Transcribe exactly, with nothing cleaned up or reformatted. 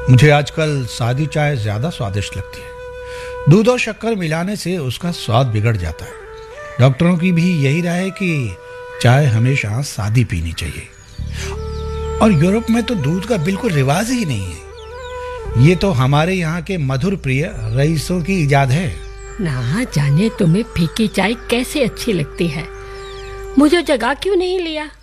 मुझे आजकल सादी चाय ज्यादा स्वादिष्ट लगती है। दूध और शक्कर मिलाने से उसका स्वाद बिगड़ जाता है। डॉक्टरों की भी यही राय है कि चाय हमेशा सादी पीनी चाहिए। और यूरोप में तो दूध का बिल्कुल रिवाज ही नहीं है। ये तो हमारे यहाँ के मधुर प्रिय रईसों की इजाद है। ना जाने तुम्हें फीकी चाय कैसे अच्छी लगती है। मुझे जगा क्यों नहीं लिया?